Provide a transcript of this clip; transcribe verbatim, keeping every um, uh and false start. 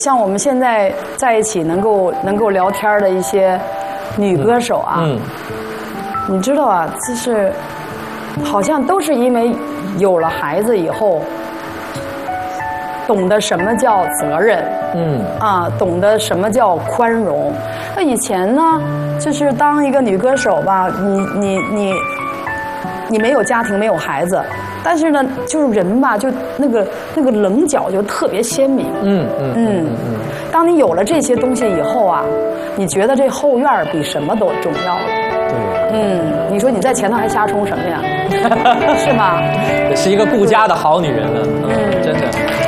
像我们现在在一起能够能够聊天的一些女歌手啊，嗯，你知道啊，就是好像都是因为有了孩子以后，懂得什么叫责任，嗯啊，懂得什么叫宽容。那以前呢，就是当一个女歌手吧，你你你你没有家庭，没有孩子。但是呢，就是人吧，就那个那个棱角就特别鲜明。嗯嗯嗯嗯。当你有了这些东西以后啊，你觉得这后院比什么都重要了。对。嗯，你说你在前头还瞎冲什么呀？是吗？ 是一个顾家的好女人了。嗯，真的。